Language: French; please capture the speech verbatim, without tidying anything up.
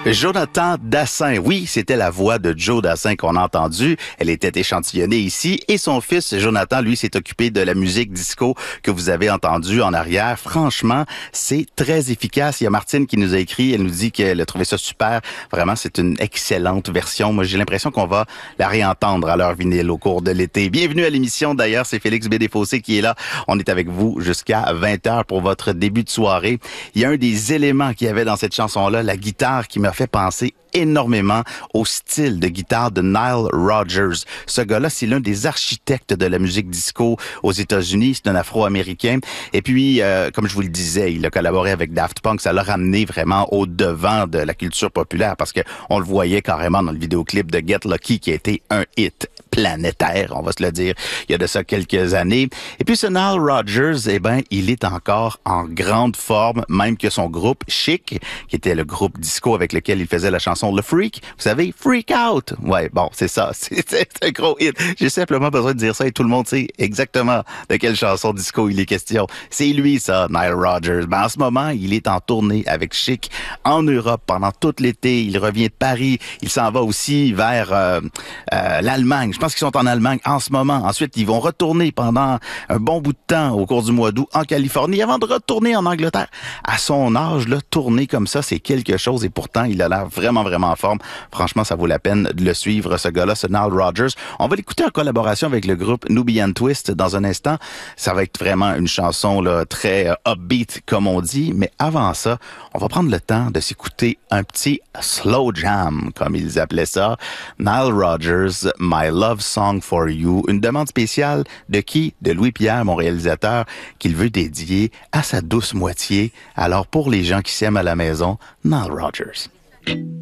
Jonathan Dassin. Oui, c'était la voix de Joe Dassin qu'on a entendue. Elle était échantillonnée ici. Et son fils, Jonathan, lui, s'est occupé de la musique disco que vous avez entendue en arrière. Franchement, c'est très efficace. Il y a Martine qui nous a écrit. Elle nous dit qu'elle a trouvé ça super. Vraiment, c'est une excellente version. Moi, j'ai l'impression qu'on va la réentendre à l'heure vinyle au cours de l'été. Bienvenue à l'émission. D'ailleurs, c'est Félix Bédéfossé qui est là. On est avec vous jusqu'à vingt heures pour votre début de soirée. Il y a un des éléments qu'il y avait dans cette chanson-là, la guitare, qui m'a fait penser énormément au style de guitare de Nile Rodgers. Ce gars-là, c'est l'un des architectes de la musique disco aux États-Unis. C'est un Afro-Américain. Et puis, euh, comme je vous le disais, il a collaboré avec Daft Punk. Ça l'a ramené vraiment au devant de la culture populaire parce que on le voyait carrément dans le vidéoclip de Get Lucky qui a été un hit planétaire, on va se le dire, il y a de ça quelques années. Et puis ce Nile Rodgers, eh ben, il est encore en grande forme, même que son groupe Chic, qui était le groupe disco avec lequel il faisait la chanson Le Freak. Vous savez, Freak Out. Ouais, bon, c'est ça. C'est, c'est un gros hit. J'ai simplement besoin de dire ça et tout le monde sait exactement de quelle chanson disco il est question. C'est lui, ça, Nile Rodgers. Ben, en ce moment, il est en tournée avec Chic en Europe pendant tout l'été. Il revient de Paris. Il s'en va aussi vers euh, euh, l'Allemagne. Je pense qu'ils sont en Allemagne en ce moment. Ensuite, ils vont retourner pendant un bon bout de temps au cours du mois d'août en Californie avant de retourner en Angleterre. À son âge, là, tourner comme ça, c'est quelque chose et pourtant, il a l'air vraiment, vraiment en forme. Franchement, ça vaut la peine de le suivre, ce gars-là, ce Nile Rodgers. On va l'écouter en collaboration avec le groupe Nubian Twist dans un instant. Ça va être vraiment une chanson là, très euh, upbeat, comme on dit. Mais avant ça, on va prendre le temps de s'écouter un petit slow jam, comme ils appelaient ça. Nile Rodgers, My Love Song for You. Une demande spéciale de qui? De Louis-Pierre, mon réalisateur, qu'il veut dédier à sa douce moitié. Alors, pour les gens qui s'aiment à la maison, Nile Rodgers.